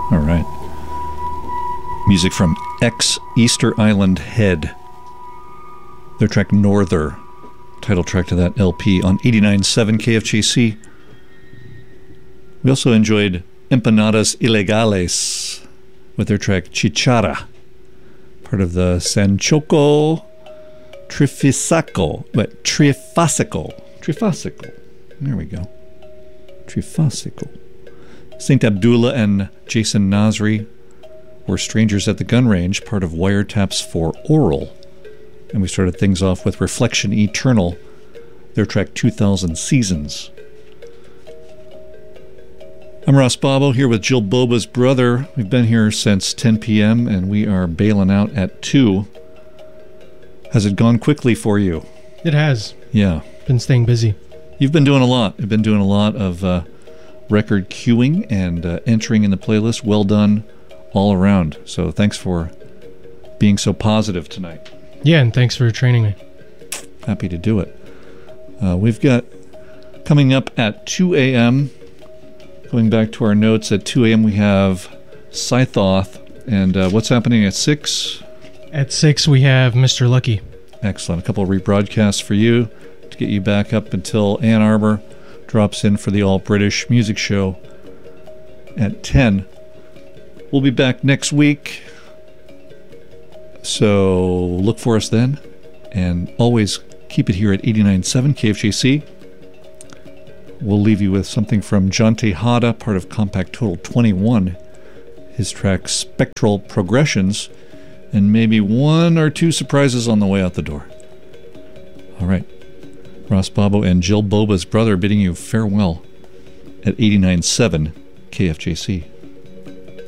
All right. Music from X Easter Island Head. Their track Norther, title track to that LP on 89.7 KFJC. We also enjoyed Empanadas Ilegales with their track Chichara, part of the Sanchoco Trifasico. There we go. Trifasico. St. Abdullah and Jason Nasri were Strangers at the Gun Range, part of Wiretaps for Oral. And we started things off with Reflection Eternal, their track 2000 Seasons. I'm Ross Bobo here with Jill Boba's brother. We've been here since 10 p.m. and we are bailing out at 2. Has it gone quickly for you? It has. Yeah. Been staying busy. You've been doing a lot. You've been doing a lot of record queuing and entering in the playlist. Well done all around. So thanks for being so positive tonight. Yeah, and thanks for training me. Happy to do it. We've got coming up at 2 a.m., going back to our notes, at 2 a.m. we have Scythoth. And what's happening at 6? At 6 we have Mr. Lucky. Excellent. A couple of rebroadcasts for you to get you back up until Ann Arbor drops in for the All-British Music Show at 10. We'll be back next week, so look for us then. And always keep it here at 89.7 KFJC. We'll leave you with something from John Tejada, part of Compact Total 21, his track Spectral Progressions, and maybe 1 or 2 surprises on the way out the door. All right. Ross Bobo and Jill Boba's brother bidding you farewell at 89.7 KFJC.